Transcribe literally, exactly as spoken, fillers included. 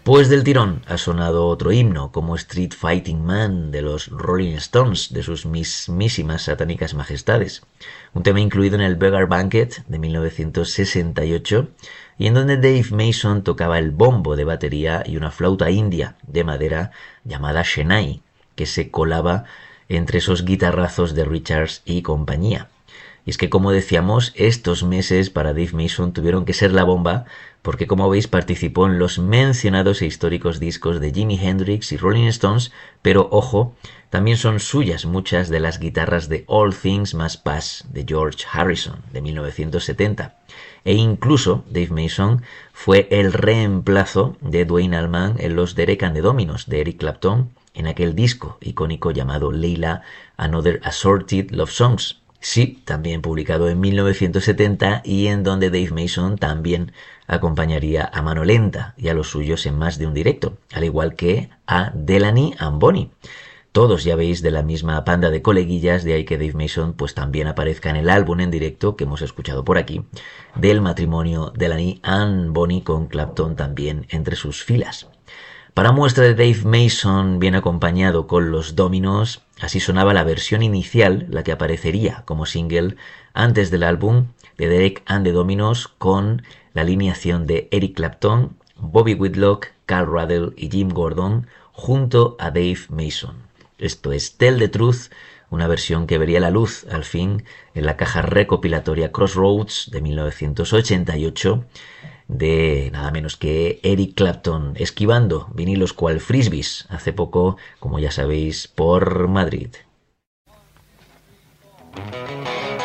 Pues del tirón ha sonado otro himno, como Street Fighting Man de los Rolling Stones, de sus mismísimas satánicas majestades. Un tema incluido en el Beggar Banquet de mil novecientos sesenta y ocho, y en donde Dave Mason tocaba el bombo de batería y una flauta india de madera llamada Chennai, que se colaba entre esos guitarrazos de Richards y compañía. Y es que, como decíamos, estos meses para Dave Mason tuvieron que ser la bomba, porque como veis participó en los mencionados e históricos discos de Jimi Hendrix y Rolling Stones, pero ojo, también son suyas muchas de las guitarras de All Things Must Pass de George Harrison de mil novecientos setenta. E incluso Dave Mason fue el reemplazo de Duane Allman en los Derek and the Dominos de Eric Clapton en aquel disco icónico llamado Layla Another Assorted Love Songs. Sí, también publicado en mil novecientos setenta y en donde Dave Mason también acompañaría a Mano Lenta y a los suyos en más de un directo, al igual que a Delaney and Bonnie. Todos ya veis de la misma panda de coleguillas, de ahí que Dave Mason pues también aparezca en el álbum en directo que hemos escuchado por aquí, del matrimonio Delaney and Bonnie con Clapton también entre sus filas. Para muestra de Dave Mason bien acompañado con los Dominos, así sonaba la versión inicial, la que aparecería como single antes del álbum de Derek and the Dominos, con la alineación de Eric Clapton, Bobby Whitlock, Carl Ruddell y Jim Gordon junto a Dave Mason. Esto es Tell the Truth, una versión que vería la luz al fin en la caja recopilatoria Crossroads de mil novecientos ochenta y ocho, de nada menos que Eric Clapton, esquivando vinilos cual frisbees hace poco, como ya sabéis, por Madrid.